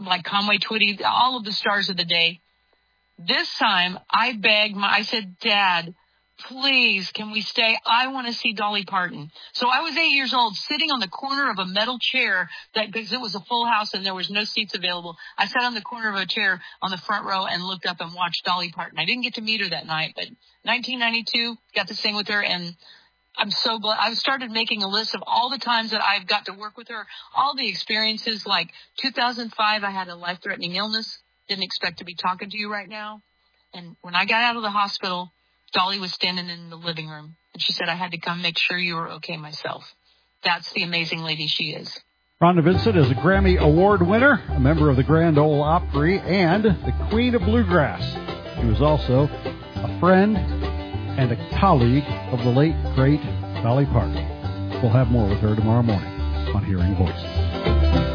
like Conway Twitty, all of the stars of the day. This time, I said, Dad, please, can we stay? I want to see Dolly Parton. So I was 8 years old, sitting on the corner of a metal chair because it was a full house and there was no seats available. I sat on the corner of a chair on the front row and looked up and watched Dolly Parton. I didn't get to meet her that night, but 1992, got to sing with her, and I'm so glad. I've started making a list of all the times that I've got to work with her, all the experiences. Like 2005, I had a life-threatening illness. Didn't expect to be talking to you right now. And when I got out of the hospital, Dolly was standing in the living room, and she said, I had to come make sure you were okay myself. That's the amazing lady she is. Rhonda Vincent is a Grammy Award winner, a member of the Grand Ole Opry, and the Queen of Bluegrass. She was also a friend and a colleague of the late, great Dolly Parton. We'll have more with her tomorrow morning on Hearing Voices.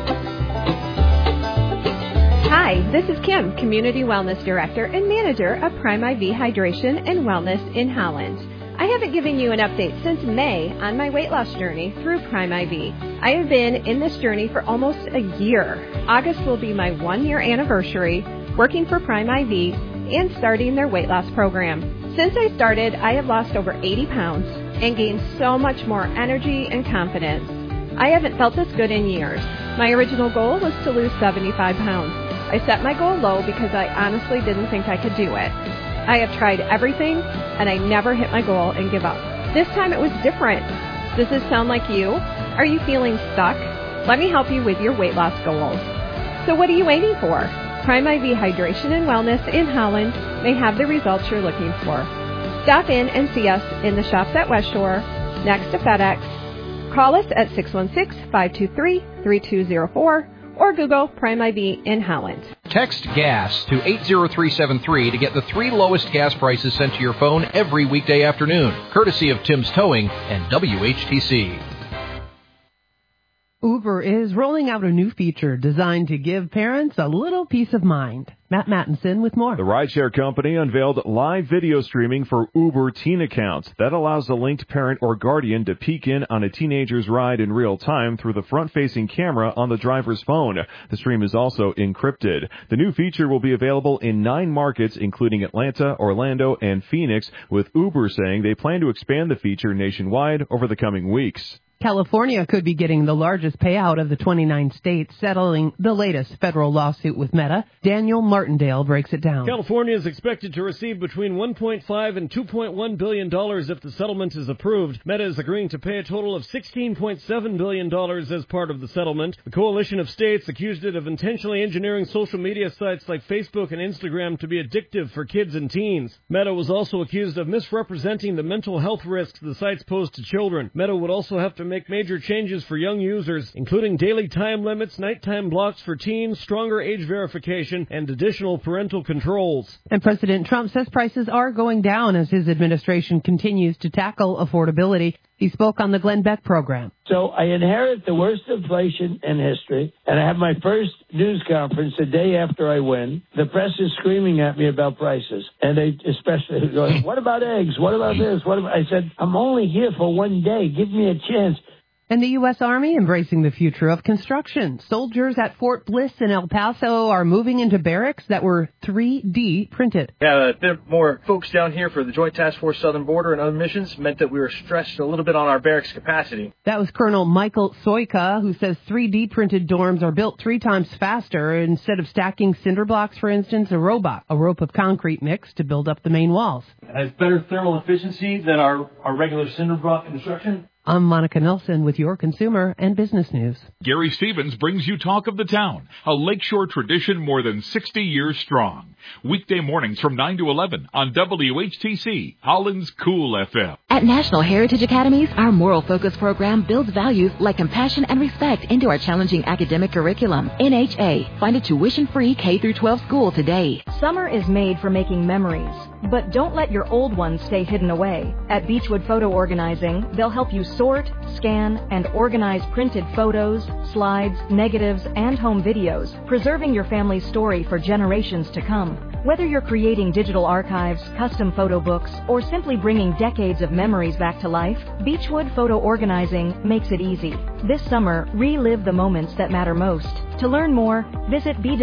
Hi, this is Kim, Community Wellness Director and Manager of Prime IV Hydration and Wellness in Holland. I haven't given you an update since May on my weight loss journey through Prime IV. I have been in this journey for almost a year. August will be my 1-year anniversary working for Prime IV and starting their weight loss program. Since I started, I have lost over 80 pounds and gained so much more energy and confidence. I haven't felt this good in years. My original goal was to lose 75 pounds. I set my goal low because I honestly didn't think I could do it. I have tried everything, and I never hit my goal and give up. This time it was different. Does this sound like you? Are you feeling stuck? Let me help you with your weight loss goals. So what are you waiting for? Prime IV Hydration and Wellness in Holland may have the results you're looking for. Stop in and see us in the shops at West Shore, next to FedEx. Call us at 616-523-3204 or Google Prime IV in Holland. Text GAS to 80373 to get the 3 lowest gas prices sent to your phone every weekday afternoon, courtesy of Tim's Towing and WHTC. Uber is rolling out a new feature designed to give parents a little peace of mind. Matt Mattinson with more. The rideshare company unveiled live video streaming for Uber Teen accounts. That allows the linked parent or guardian to peek in on a teenager's ride in real time through the front-facing camera on the driver's phone. The stream is also encrypted. The new feature will be available in 9 markets, including Atlanta, Orlando, and Phoenix, with Uber saying they plan to expand the feature nationwide over the coming weeks. California could be getting the largest payout of the 29 states, settling the latest federal lawsuit with Meta. Daniel Martindale breaks it down. California is expected to receive between $1.5 and $2.1 billion if the settlement is approved. Meta is agreeing to pay a total of $16.7 billion as part of the settlement. The coalition of states accused it of intentionally engineering social media sites like Facebook and Instagram to be addictive for kids and teens. Meta was also accused of misrepresenting the mental health risks the sites pose to children. Meta would also have to make major changes for young users, including daily time limits, nighttime blocks for teens, stronger age verification, and additional parental controls. And President Trump says prices are going down as his administration continues to tackle affordability. He spoke on the Glenn Beck program. So I inherit the worst inflation in history, and I have my first news conference the day after I win. The press is screaming at me about prices, and they especially going, what about eggs? What about this? I said, I'm only here for one day. Give me a chance. And the U.S. Army embracing the future of construction. Soldiers at Fort Bliss in El Paso are moving into barracks that were 3D printed. Yeah, a bit more folks down here for the Joint Task Force Southern Border and other missions meant that we were stretched a little bit on our barracks capacity. That was Colonel Michael Soika, who says 3D printed dorms are built 3 times faster. Instead of stacking cinder blocks, for instance, a rope of concrete mix to build up the main walls. It has better thermal efficiency than our regular cinder block construction. I'm Monica Nelson with your consumer and business news. Gary Stevens brings you Talk of the Town, a lakeshore tradition more than 60 years strong. Weekday mornings from 9 to 11 on WHTC, Holland's Cool FM. At National Heritage Academies, our moral focus program builds values like compassion and respect into our challenging academic curriculum. NHA, find a tuition-free K-12 school today. Summer is made for making memories, but don't let your old ones stay hidden away. At Beechwood Photo Organizing, they'll help you sort, scan, and organize printed photos, slides, negatives, and home videos, preserving your family's story for generations to come. Whether you're creating digital archives, custom photo books, or simply bringing decades of memories back to life, Beechwood Photo Organizing makes it easy. This summer, relive the moments that matter most. To learn more, visit